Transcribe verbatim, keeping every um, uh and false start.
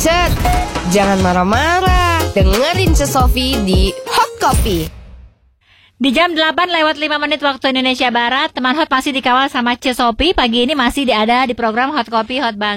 macet. Jangan marah-marah, dengerin Ce Sophie di Hot Coffee. Di jam delapan lewat lima menit waktu Indonesia Barat, teman Hot masih dikawal sama Ce Sophie. Pagi ini masih ada di program Hot Coffee Hot Bang.